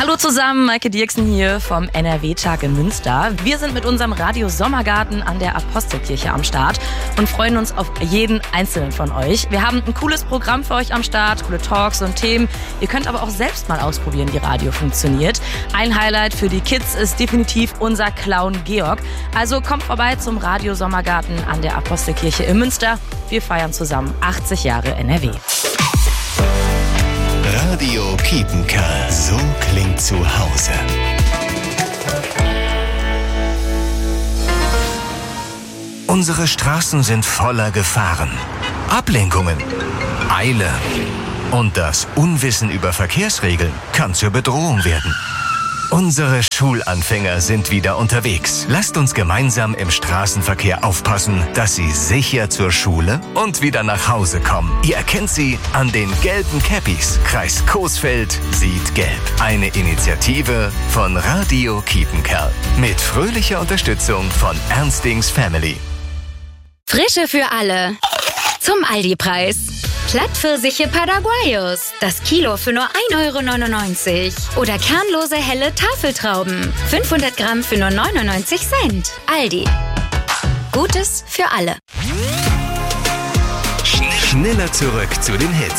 Hallo zusammen, Maike Dirksen hier vom NRW-Tag in Münster. Wir sind mit unserem Radio Sommergarten an der Apostelkirche am Start und freuen uns auf jeden einzelnen von euch. Wir haben ein cooles Programm für euch am Start, coole Talks und Themen. Ihr könnt aber auch selbst mal ausprobieren, wie Radio funktioniert. Ein Highlight für die Kids ist definitiv unser Clown Georg. Also kommt vorbei zum Radio Sommergarten an der Apostelkirche in Münster. Wir feiern zusammen 80 Jahre NRW. Radio Kiepenkerl, so klingt zu Hause. Unsere Straßen sind voller Gefahren, Ablenkungen, Eile und das Unwissen über Verkehrsregeln kann zur Bedrohung werden. Unsere Schulanfänger sind wieder unterwegs. Lasst uns gemeinsam im Straßenverkehr aufpassen, dass sie sicher zur Schule und wieder nach Hause kommen. Ihr erkennt sie an den gelben Cappies. Kreis Coesfeld sieht gelb. Eine Initiative von Radio Kiepenkerl. Mit fröhlicher Unterstützung von Ernstings Family. Frische für alle. Zum Aldi-Preis. Plattpfirsiche Paraguayos. Das Kilo für nur 1,99 €. Oder kernlose helle Tafeltrauben. 500 Gramm für nur 99 Cent. Aldi. Gutes für alle. Schneller zurück zu den Hits.